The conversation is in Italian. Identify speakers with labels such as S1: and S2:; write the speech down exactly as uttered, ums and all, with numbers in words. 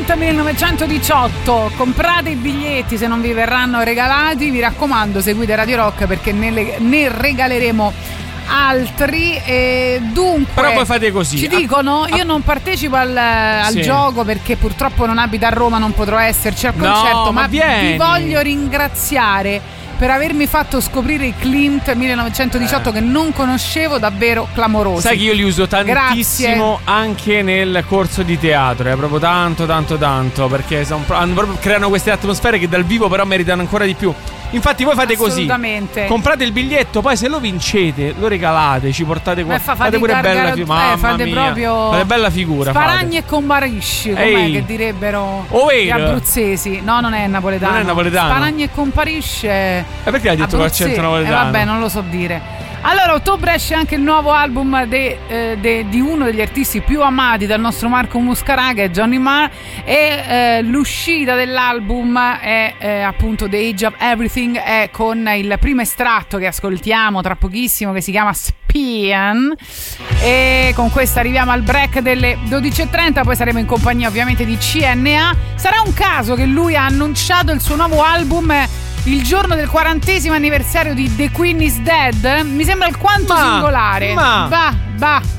S1: Clint millenovecentodiciotto. Comprate i biglietti se non vi verranno regalati, mi raccomando seguite Radio Rock perché ne, le, ne regaleremo altri. E dunque
S2: però poi fate così,
S1: ci dicono io non partecipo al, al
S2: sì.
S1: gioco perché purtroppo non abito a Roma, non potrò esserci al concerto,
S2: no, ma,
S1: ma
S2: vieni.
S1: vi voglio ringraziare per avermi fatto scoprire i Clint millenovecentodiciotto eh. che non conoscevo, davvero clamorosi.
S2: Sai che io li uso tantissimo. Grazie. Anche nel corso di teatro, è eh, proprio tanto tanto tanto, perché sono, hanno, proprio, creano queste atmosfere che dal vivo però meritano ancora di più. Infatti voi fate così, comprate il biglietto, poi se lo vincete lo regalate, ci portate qua,
S1: fa,
S2: fate pure
S1: gargaro,
S2: bella figura,
S1: eh, fate
S2: mia,
S1: proprio
S2: fate bella figura,
S1: Sparagni e comparisci, com'è Ehi. che direbbero
S2: Over.
S1: gli abruzzesi. No, non è napoletano.
S2: Non è napoletano.
S1: Sparagni e comparisce.
S2: E perché hai detto con l'accento napoletano?
S1: Eh vabbè, non lo so dire. Allora, a ottobre esce anche il nuovo album de, eh, de, di uno degli artisti più amati dal nostro Marco Muscarà, che è Johnny Marr, e eh, l'uscita dell'album è eh, appunto The Age of Everything, è con il primo estratto che ascoltiamo tra pochissimo, che si chiama Spian, e con questo arriviamo al break delle dodici e trenta, poi saremo in compagnia ovviamente di C N A. Sarà un caso che lui ha annunciato il suo nuovo album il giorno del quarantesimo anniversario di The Queen is Dead? Mi sembra alquanto
S2: ma,
S1: singolare.
S2: Ma
S1: Bah, bah.